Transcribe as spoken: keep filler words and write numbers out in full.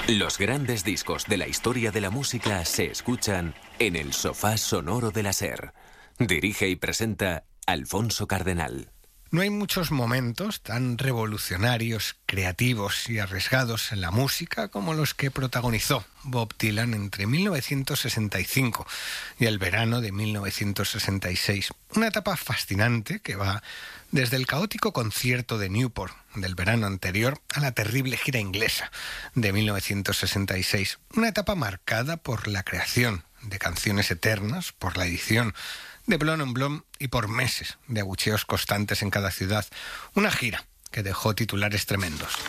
Los grandes discos de la historia de la música se escuchan en el sofá sonoro de la SER. Dirige y presenta Alfonso Cardenal. No hay muchos momentos tan revolucionarios, creativos y arriesgados en la música como los que protagonizó Bob Dylan entre mil novecientos sesenta y cinco y el verano de mil novecientos sesenta y seis. Una etapa fascinante que va desde el caótico concierto de Newport del verano anterior a la terrible gira inglesa de mil novecientos sesenta y seis. Una etapa marcada por la creación de canciones eternas, por la edición de Blonde on Blonde y por meses de abucheos constantes en cada ciudad. Una gira que dejó titulares tremendos.